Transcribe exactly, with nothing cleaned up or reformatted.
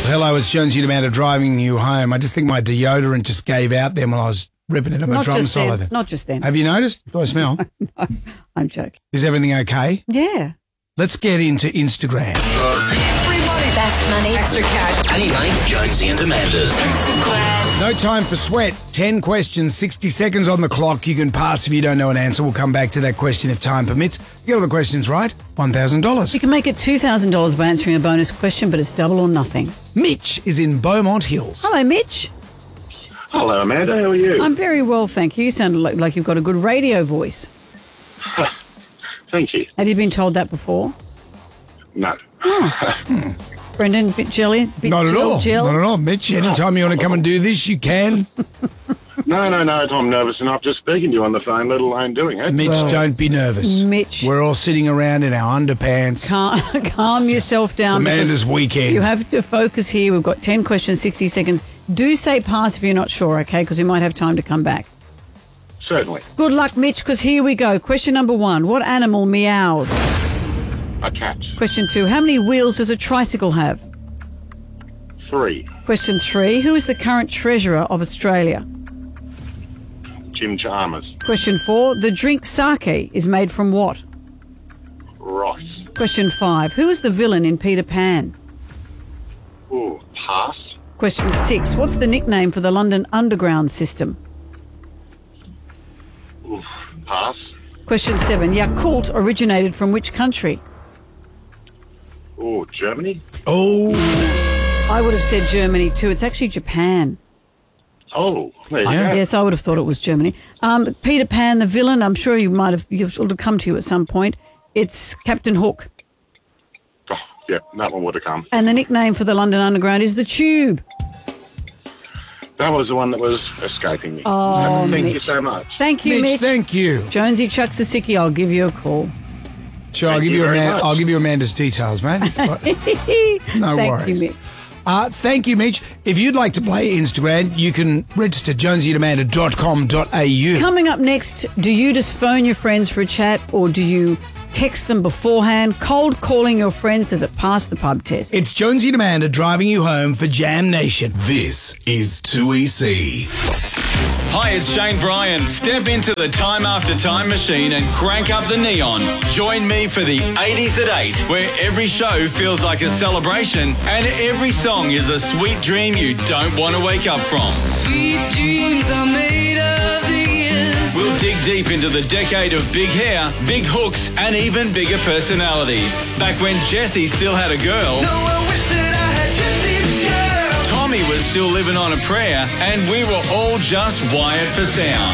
Hello, it's Jonesy and Amanda driving you home. I just think my deodorant just gave out then when I was ripping it on my Not drum just solo. then. Then. Not just then. Have you noticed? Do I smell? No, I'm joking. Is everything okay? Yeah. Let's get into Instagram. Free money. Best money. Extra cash. I need money. Jonesy and Amanda's. No time for sweat. Ten questions, sixty seconds on the clock. You can pass if you don't know an answer. We'll come back to that question if time permits. You get all the questions right, one thousand dollars. You can make it two thousand dollars by answering a bonus question, but it's double or nothing. Mitch is in Beaumont Hills. Hello, Mitch. Hello, Amanda. How are you? I'm very well, thank you. You sound like, like you've got a good radio voice. Thank you. Have you been told that before? No. Brendan, bit jelly? Bit Not at Jill, all. Jill? Not at all, Mitch. Anytime you want to come and do this, you can. No, no, no. I'm nervous enough just speaking to you on the phone, let alone doing it. Mitch, Well, don't be nervous. Mitch. We're all sitting around in our underpants. Calm, calm yourself It's down. Amanda's because weekend. You have to focus here. We've got ten questions, sixty seconds. Do say pass if you're not sure, okay? Because we might have time to come back. Certainly. Good luck, Mitch, because here we go. Question number one. What animal meows? A cat. Question two. How many wheels does a tricycle have? Three. Question three. Who is the current treasurer of Australia? Jim Chalmers. Question four. The drink sake is made from what? Ross. Question five. Who is the villain in Peter Pan? Ooh, pass. Question six. What's the nickname for the London Underground system? Ooh, pass. Question seven. Yakult originated from which country? Ooh, Germany. Oh, I would have said Germany too. It's actually Japan. Oh, there you I- go. Yes, I would have thought it was Germany. Um, Peter Pan, the villain, I'm sure you might have, you've sort of come to you at some point. It's Captain Hook. Oh, yeah, that one would have come. And the nickname for the London Underground is the Tube. That was the one that was escaping me. Oh, Thank Mitch. you so much. Thank you, Mitch, Mitch. thank you. Jonesy Chuck Sasicki, I'll give you a call. Sure, I'll Thank give you you, very Amanda, much. I'll give you Amanda's details, mate. No Thank worries. you, Mitch. Uh, thank you, Mitch. If you'd like to play Instagram, you can register jonesy and amanda dot com dot a u. Coming up next, do you just phone your friends for a chat or do you text them beforehand? Cold calling your friends, does it pass the pub test? It's Jonesy and Amanda driving you home for Jam Nation. This is two E C. Hi, it's Shane Bryan. Step into the Time After Time machine and crank up the neon. Join me for the eighties at eight, where every show feels like a celebration and every song is a sweet dream you don't want to wake up from. Sweet dreams are made of these. We'll dig deep into the decade of big hair, big hooks, and even bigger personalities. Back when Jessie still had a girl, No, I wish that I had Jesse's girl. Tommy was still living on a prayer, and we were all just wired for sound.